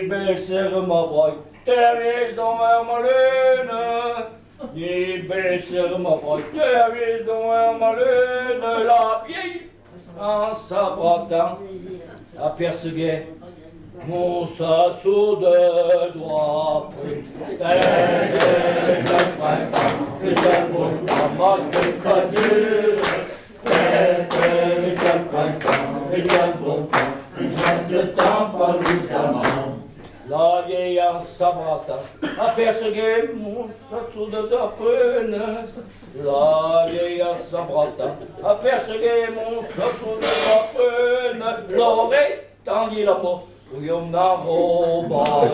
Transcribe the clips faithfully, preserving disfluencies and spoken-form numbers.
baisser ma broye, t'es dans ma lune. Ni baisser ma broye, t'es dans ma lune. La vieille, en s'abratant, apercevait mon satsou de doigt pris. La vieille en s'abrata, apercevait mon satsou de doigt pris. La vieille en s'abrata, apercevait mon satsou de doigt pris. L'oreille tendit la mort. Oui, on a roba.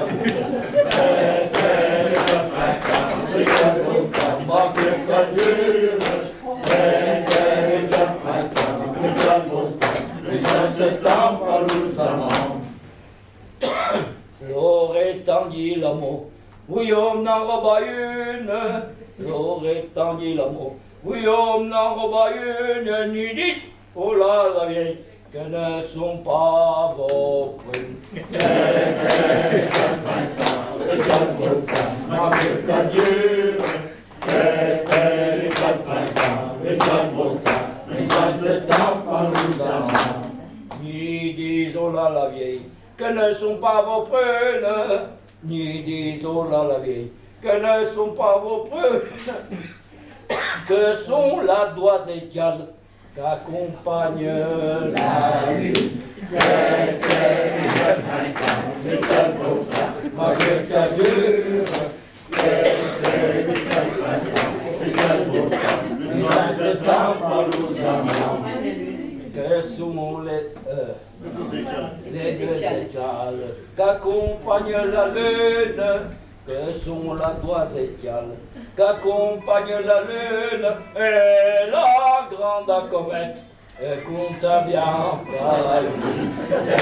L'aurait tendit l'amour. Oui, on en roba une. L'aurait tendit l'amour. Oui, on en roba une. Ni dix, oh là, la vieille. Que ne sont pas vos primes. Ni disons là la vieille, que ne sont pas vos prunes. Ni disons là la vieille, que ne sont pas vos prunes. Que sont la doisetiale qu'accompagne la lune. Que sont les les deux étoiles qu'accompagne la lune. Que sont la doisetiale qu'accompagne la lune et la grande comète compte bien par la lune.